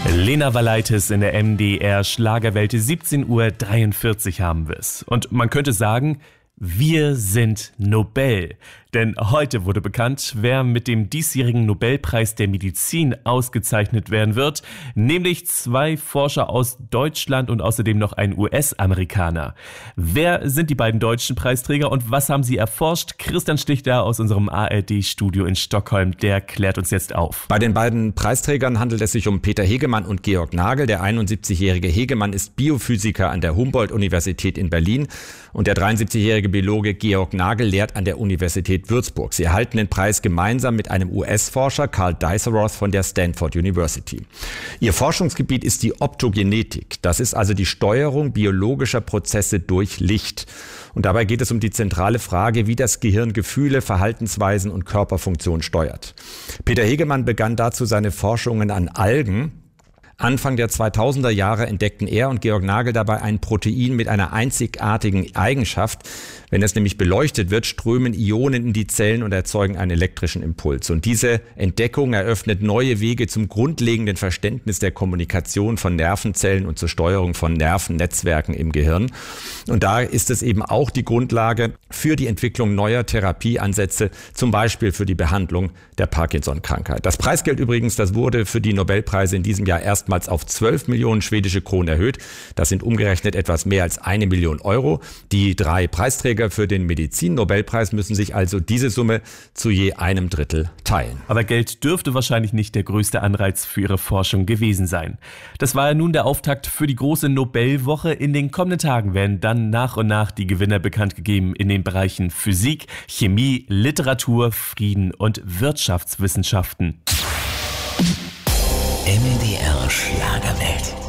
Lena Valaitis in der MDR Schlagerwelt, 17:43 Uhr haben wir es. Und man könnte sagen, wir sind Nobel. Denn heute wurde bekannt, wer mit dem diesjährigen Nobelpreis der Medizin ausgezeichnet werden wird, nämlich 2 Forscher aus Deutschland und außerdem noch ein US-Amerikaner. Wer sind die beiden deutschen Preisträger und was haben sie erforscht? Christian Schlichter aus unserem ARD-Studio in Stockholm, der klärt uns jetzt auf. Bei den beiden Preisträgern handelt es sich um Peter Hegemann und Georg Nagel. Der 71-jährige Hegemann ist Biophysiker an der Humboldt-Universität in Berlin und der 73-jährige Biologe Georg Nagel lehrt an der Universität Würzburg. Sie erhalten den Preis gemeinsam mit einem US-Forscher, Karl Deisseroth von der Stanford University. Ihr Forschungsgebiet ist die Optogenetik. Das ist also die Steuerung biologischer Prozesse durch Licht. Und dabei geht es um die zentrale Frage, wie das Gehirn Gefühle, Verhaltensweisen und Körperfunktionen steuert. Peter Hegemann begann dazu seine Forschungen an Algen. Anfang der 2000er Jahre entdeckten er und Georg Nagel dabei ein Protein mit einer einzigartigen Eigenschaft. Wenn es nämlich beleuchtet wird, strömen Ionen in die Zellen und erzeugen einen elektrischen Impuls. Und diese Entdeckung eröffnet neue Wege zum grundlegenden Verständnis der Kommunikation von Nervenzellen und zur Steuerung von Nervennetzwerken im Gehirn. Und da ist es eben auch die Grundlage für die Entwicklung neuer Therapieansätze, zum Beispiel für die Behandlung der Parkinson-Krankheit. Das Preisgeld übrigens, das wurde für die Nobelpreise in diesem Jahr erstmals auf 12 Millionen schwedische Kronen erhöht. Das sind umgerechnet etwas mehr als 1 Million Euro. Die 3 Preisträger für den Medizin-Nobelpreis müssen sich also diese Summe zu je 1/3 teilen. Aber Geld dürfte wahrscheinlich nicht der größte Anreiz für ihre Forschung gewesen sein. Das war ja nun der Auftakt für die große Nobelwoche. In den kommenden Tagen werden dann nach und nach die Gewinner bekannt gegeben in den Bereichen Physik, Chemie, Literatur, Frieden und Wirtschaftswissenschaften. MDR Schlagerwelt.